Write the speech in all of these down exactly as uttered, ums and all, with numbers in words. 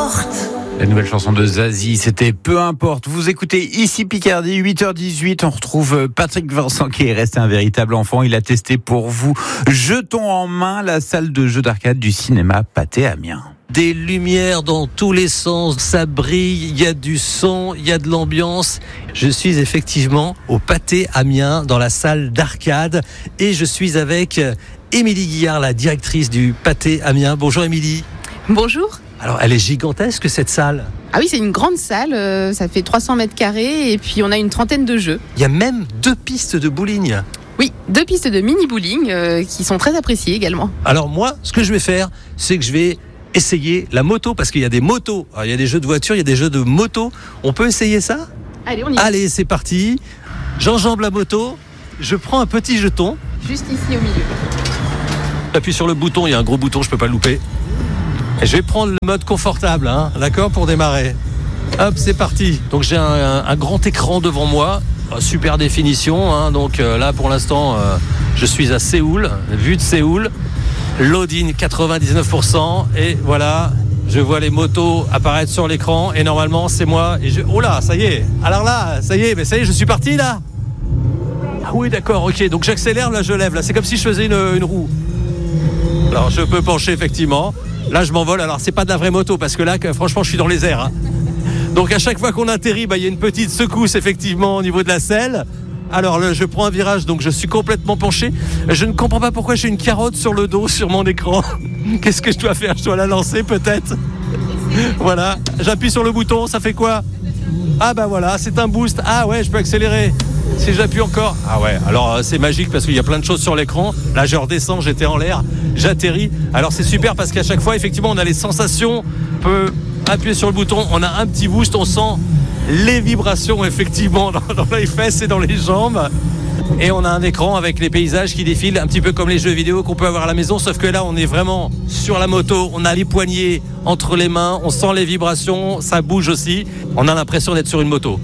importe. La nouvelle chanson de Zazie, c'était Peu importe. Vous écoutez ici Picardie, huit heures dix-huit. On retrouve Patrick Vincent qui est resté un véritable enfant. Il a testé pour vous Jetons en main, la salle de jeux d'arcade du cinéma Pathé Amiens. Des lumières dans tous les sens, ça brille, il y a du son, il y a de l'ambiance. Je suis effectivement au Pathé Amiens, dans la salle d'arcade, et je suis avec Émilie Guillard, la directrice du Pathé Amiens. Bonjour Émilie. Bonjour. Alors, elle est gigantesque cette salle. Ah oui, c'est une grande salle, euh, ça fait trois cents mètres carrés et puis on a une trentaine de jeux. Il y a même deux pistes de bowling. Oui, deux pistes de mini-bowling euh, qui sont très appréciées également. Alors moi, ce que je vais faire, c'est que je vais essayer la moto, parce qu'il y a des motos. Alors, il y a des jeux de voiture, il y a des jeux de moto. On peut essayer ça ? Allez, on y va. Allez, c'est parti. J'enjambe la moto, je prends un petit jeton. Juste ici au milieu. J'appuie sur le bouton, il y a un gros bouton, je peux pas le louper. Et je vais prendre le mode confortable, hein, d'accord, pour démarrer. Hop, c'est parti. Donc j'ai un, un, un grand écran devant moi, super définition. Hein, donc euh, là, pour l'instant, euh, je suis à Séoul, vue de Séoul. Loading quatre-vingt-dix-neuf pour cent. Et voilà, je vois les motos apparaître sur l'écran. Et normalement, c'est moi. Et je... Oh là, ça y est. Alors là, ça y est, mais ça y est, je suis parti là. Ah oui, d'accord, ok. Donc j'accélère, là, je lève. Là, c'est comme si je faisais une, une roue. Alors je peux pencher effectivement. Là je m'envole, alors c'est pas de la vraie moto parce que là franchement je suis dans les airs hein. Donc à chaque fois qu'on atterrit, bah, y a une petite secousse effectivement au niveau de la selle. Alors là, je prends un virage, donc je suis complètement penché. Je ne comprends pas pourquoi j'ai une carotte sur le dos sur mon écran. Qu'est-ce que je dois faire? Je dois la lancer peut-être. Voilà, j'appuie sur le bouton, ça fait quoi? Ah bah voilà, c'est un boost. Ah ouais, je peux accélérer. Si j'appuie encore, ah ouais, alors c'est magique parce qu'il y a plein de choses sur l'écran. Là je redescends, j'étais en l'air, j'atterris. Alors c'est super parce qu'à chaque fois effectivement on a les sensations. On peut appuyer sur le bouton, on a un petit boost, on sent les vibrations effectivement dans, dans les fesses et dans les jambes. Et on a un écran avec les paysages qui défilent un petit peu comme les jeux vidéo qu'on peut avoir à la maison, sauf que là on est vraiment sur la moto, on a les poignets entre les mains, on sent les vibrations, ça bouge aussi, on a l'impression d'être sur une moto.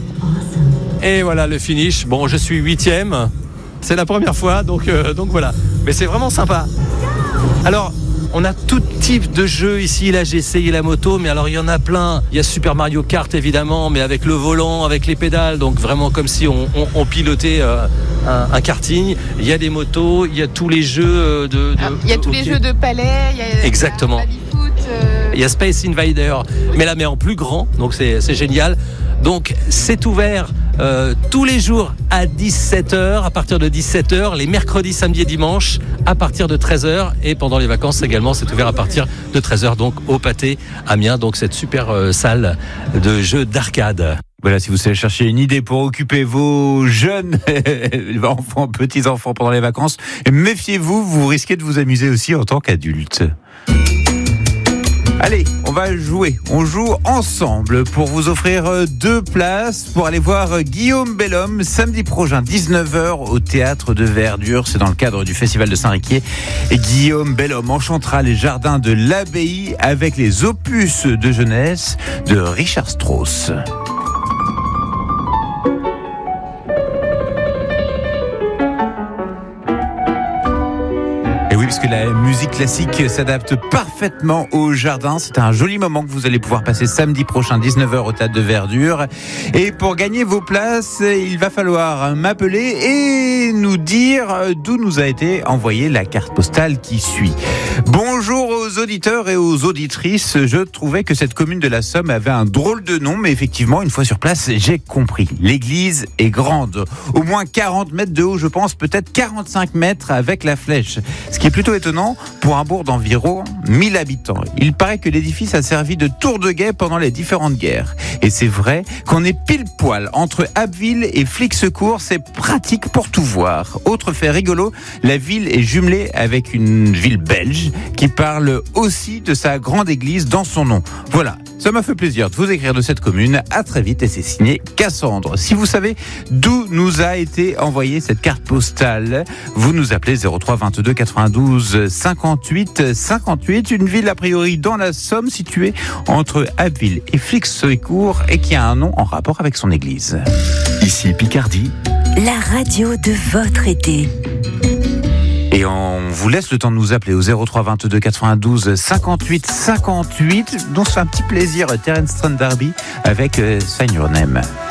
Et voilà le finish. Bon, je suis huitième. C'est la première fois, donc, euh, donc voilà. Mais c'est vraiment sympa. Alors, on a tout type de jeux ici. Là, j'ai essayé la moto, mais alors il y en a plein. Il y a Super Mario Kart, évidemment, mais avec le volant, avec les pédales. Donc vraiment comme si on, on, on pilotait euh, un, un karting. Il y a des motos, il y a tous les jeux de... de ah, il y a tous les jeux de palais. Il y a, exactement. Il y a Baby-foot, euh... il y a Space Invader, mais là, mais en plus grand. Donc c'est, c'est génial. Donc c'est ouvert euh, tous les jours à dix-sept heures, à partir de dix-sept heures, les mercredis, samedis et dimanches à partir de treize heures, et pendant les vacances également c'est ouvert à partir de treize heures, donc au Pathé Amiens, donc cette super euh, salle de jeux d'arcade. Voilà, si vous savez chercher une idée pour occuper vos jeunes enfants, petits-enfants pendant les vacances, méfiez-vous, vous risquez de vous amuser aussi en tant qu'adulte. Allez, on va jouer. On joue ensemble pour vous offrir deux places pour aller voir Guillaume Bellhomme samedi prochain, dix-neuf heures, au Théâtre de Verdure. C'est dans le cadre du Festival de Saint-Riquier. Et Guillaume Bellhomme enchantera les jardins de l'abbaye avec les opus de jeunesse de Richard Strauss. Oui, parce que la musique classique s'adapte parfaitement au jardin. C'est un joli moment que vous allez pouvoir passer samedi prochain, dix-neuf heures, au Théâtre de Verdure. Et pour gagner vos places, il va falloir m'appeler et nous dire d'où nous a été envoyée la carte postale qui suit. Bonjour aux auditeurs et aux auditrices. Je trouvais que cette commune de la Somme avait un drôle de nom, mais effectivement, une fois sur place, j'ai compris. L'église est grande. Au moins quarante mètres de haut, je pense, peut-être quarante-cinq mètres avec la flèche. Ce qui est plutôt étonnant pour un bourg d'environ mille habitants. Il paraît que l'édifice a servi de tour de guet pendant les différentes guerres. Et c'est vrai qu'on est pile poil entre Abbeville et Flixecourt, c'est pratique pour tout voir. Autre fait rigolo, la ville est jumelée avec une ville belge qui parle aussi de sa grande église dans son nom. Voilà, ça m'a fait plaisir de vous écrire de cette commune. À très vite, et c'est signé Cassandre. Si vous savez d'où nous a été envoyée cette carte postale, vous nous appelez zéro trois vingt-deux quatre-vingt-douze cinquante-huit cinquante-huit. Une ville a priori dans la Somme située entre Abbeville et Flixecourt et qui a un nom en rapport avec son église. Ici Picardie, la radio de votre été. Et Et on vous laisse le temps de nous appeler au zéro trois vingt-deux quatre-vingt-douze cinquante-huit cinquante-huit. Donc c'est un petit plaisir, Terence Trent D'Arby avec Sign Your Name.